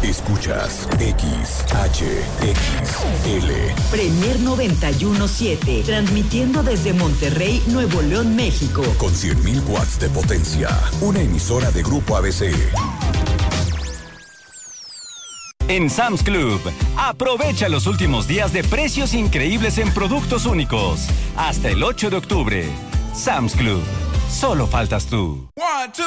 Escuchas XHXL. Premier 91.7, transmitiendo desde Monterrey, Nuevo León, México. Con 100.000 watts de potencia. Una emisora de Grupo ABC. En Sam's Club, aprovecha los últimos días de precios increíbles en productos únicos. Hasta el 8 de octubre. Sam's Club. Solo faltas tú. 1, 2,